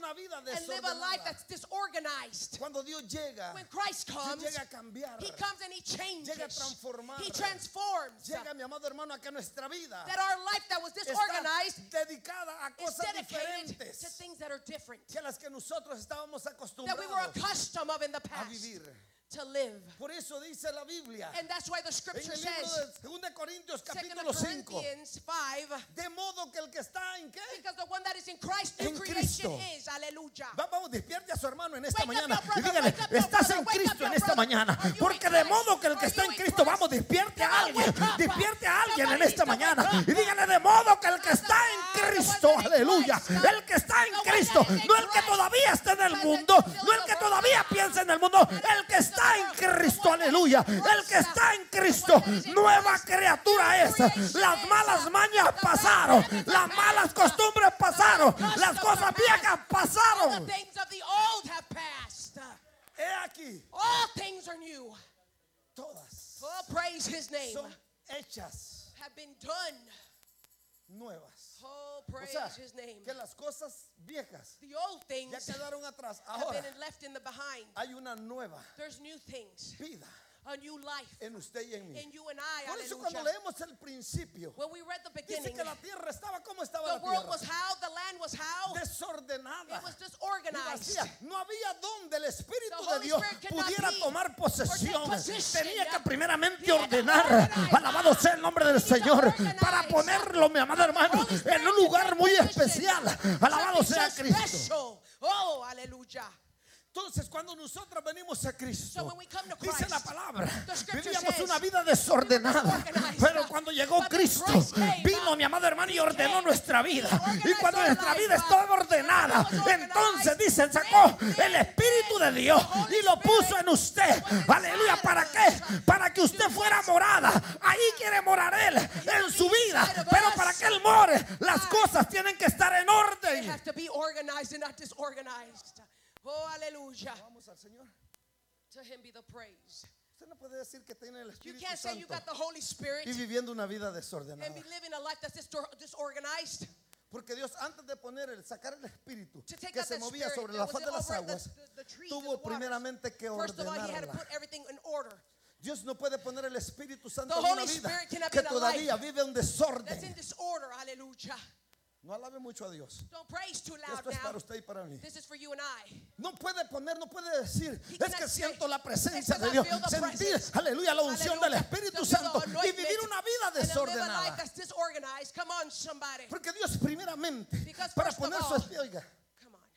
una vida and live a life desordenada. that's disorganized. Cuando Dios llega, When Christ Dios comes, llega a cambiar, He comes and He changes. llega a transformar, He transforms. llega, mi amado hermano, a que nuestra vida That our life that was disorganized está dedicada a is cosas dedicated diferentes to things that are different. que las que nosotros estábamos That we acostumbrados were accustomed of in the a past vivir. to live. Por eso dice la Biblia And that's why the en scripture el libro says, de 2 Corintios 2 capítulo 5, Corinthians 5, de modo que el que está en qué, because the one that is in Christ, new En creation Cristo. is. Hallelujah. vamos, despierte a su hermano en esta Wake up, mañana your brother, y dígale, wake up, your estás brother, en wake up, Cristo your en esta brother. mañana, Are you porque in de Christ? modo que el que Are está you en in Cristo, Christ? vamos, despierte a Come on, alguien, wake up. despierte a alguien en Somebody esta needs to mañana wake up. y dígale, de modo que el que está en Cristo, aleluya, el que está en Cristo, no el que todavía está en el mundo, no el que todavía piensa en el mundo, el que está en Cristo, aleluya, el que está en Cristo, nueva criatura es. Las malas mañas pasaron, las malas costumbres pasaron, las cosas viejas All pasaron. the things of the old have passed. He aquí, All things are new. todas Oh, praise His name. son hechas Have been done. nuevas. Oh, O praise sea, His name. que las cosas viejas The old ya things quedaron atrás. have Ahora been left in the behind. hay una nueva There's new things, vida a new life en usted y en mí. in you and I. Por eso cuando Hallelujah. leemos el principio, When we read the dice beginning, que la tierra estaba, ¿cómo estaba the la world was tierra? how, the land was how, Desordenada it was y disorganized. vacía. No había donde el Espíritu The de Holy Dios Spirit cannot pudiera be tomar posesión. or take position. Tenía que primeramente He had to ordenar, organize. alabado sea el nombre del He needed to Señor, organize. para ponerlo, mi amado hermano, Holy Spirit en un to lugar take muy position. especial. Alabado Something sea so Cristo. special. Oh, hallelujah. Entonces, cuando nosotros venimos a Cristo, So when we come to dice Christ, la palabra, the scripture vivíamos says, una vida desordenada, disorganized. pero cuando llegó But when Cristo, Christ came, vino mi amado hermano y ordenó came, nuestra vida. he organized Y cuando our nuestra life, vida estaba ordenada, was organized, entonces dice, sacó el Espíritu de Dios y lo puso en usted. Aleluya, ¿para qué? Para que usted fuera morada. Ahí quiere morar Él en su vida, pero para que Él more, las cosas tienen que estar en They orden. have to be organized and not disorganized. Oh, hallelujah. Vamos al Señor. To Him be the praise. Usted no puede decir que tiene el You Espíritu can't say you Santo got the Holy Spirit y viviendo una vida and desordenada. be living a life that's disorganized. Porque Dios, antes de sacar el Espíritu To take que out se that movía spirit sobre that la was faz de las over the aguas, trees and the tuvo waters. primeramente que First of all, He had to ordenarla. put everything in order. Dios no puede poner el Espíritu Santo The en una Holy vida Spirit cannot que be in a todavía life vive en That's in desorden. disorder. Hallelujah. No alabe mucho a Dios. Don't praise too loud Esto es para now. usted y para mí. This is for you and I. No puede decir, He es cannot que say, siento la "It's presencia because de I Dios. feel the Sentir, presence." aleluya, la unción del Hallelujah. Espíritu To feel the Santo y anointment vivir una vida and to live a life desordenada. that's disorganized. Come on, somebody. Porque Dios primeramente, Because para first of poner su all- espíritu, oiga, Come on.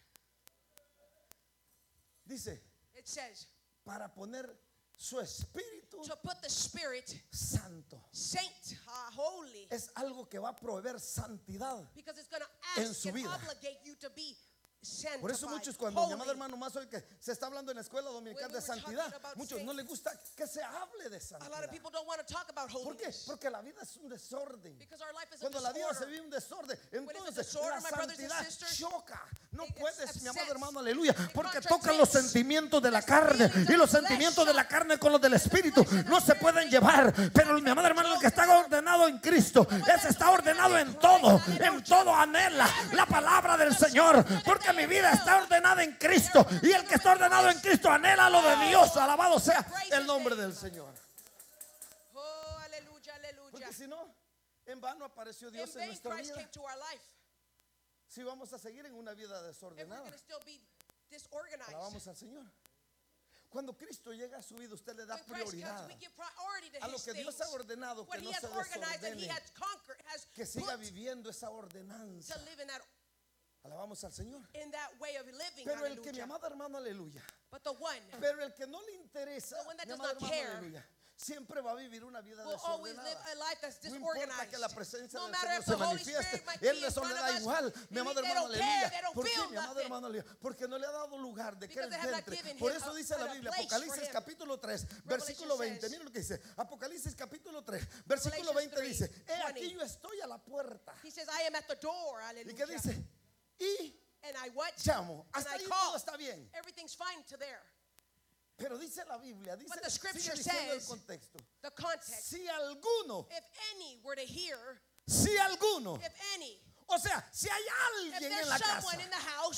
dice, It says para poner su Espíritu to put the Spirit, Santo. saint, holy, Es algo que va a proveer santidad. because it's going En to ask su and vida. obligate you to be Por eso sanctified, muchos cuando mi amado holy. hermano más hoy que se está hablando en la escuela dominical When we de were talking santidad, about muchos no faith, les gusta que se hable de A lot santidad. of people don't want to talk about ¿Por qué? holiness Porque la vida es un desorden. because our life is a Cuando la vida se disorder. vive un desorden, it's a entonces disorder, la my brothers and santidad sisters, choca. No it puedes, upsets. mi amado hermano, aleluya, It porque contradicts. tocan los sentimientos de la carne feelings y of los the sentimientos flesh. de la carne con los del espíritu no se pueden llevar. Pero mi amado hermano, el que está ordenado en Cristo, ese está ordenado en todo anhela la palabra del Señor, porque mi vida está ordenada en Cristo y el que está ordenado en Cristo anhela lo de Dios. Alabado sea el nombre del Señor. Oh, aleluya, aleluya. Porque si no, en vano apareció In Dios en vain nuestra Christ vida. came to our life. Si vamos a seguir en una vida If we're desordenada, going to still be disorganized. alabamos al Señor. Cuando Cristo llega a su vida, usted le da When Christ prioridad comes, we give priority to a lo His que Dios things. ha ordenado, What que He no has se organized and He desordene, has conquered, has que siga put viviendo esa ordenanza. to live in that Alabamos al Señor. way of living. Pero el que, mi Hallelujah. amado hermano, aleluya, But the one pero el que no le interesa, The one that mi does amado not hermano, care aleluya, siempre va a vivir una vida will always live desordenada. a life that's No importa disorganized. que la presencia No del matter Señor if se the Holy manifieste, Spirit might be Él in eso front le of da us. igual, mi amado They hermano, don't care, aleluya. they don't ¿Por qué, feel mi amado nothing. hermano, aleluya? Porque no le ha dado lugar de que Because Él they have not entre. given Por him eso a- dice la a Biblia, place for Apocalipsis him. capítulo 3, Revelation versículo 20. says- Mira lo que dice. Apocalipsis capítulo 3, versículo Revelation 20 dice, 3, he aquí 20. yo estoy a la puerta. He says, I am at the door. ¿Y Hallelujah. qué dice? Y And I what? llamo. And Hasta I ahí call. todo está bien. Everything's fine to there. Pero dice la Biblia, dice, But the scripture sigue diciendo el says- contexto. The context. Si alguno, If any were to hear, si alguno, if any, o sea, si hay if alguien en there's la someone casa in the house